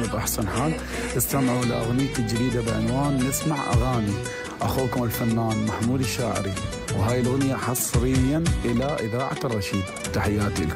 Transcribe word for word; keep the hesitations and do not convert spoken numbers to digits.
بأحسن حال. استمعوا لأغنيتي الجديدة بعنوان نسمع أغاني، أخوكم الفنان محمود الشاعري، وهاي الأغنية حصريا إلى إذاعة الرشيد. تحياتي لكم.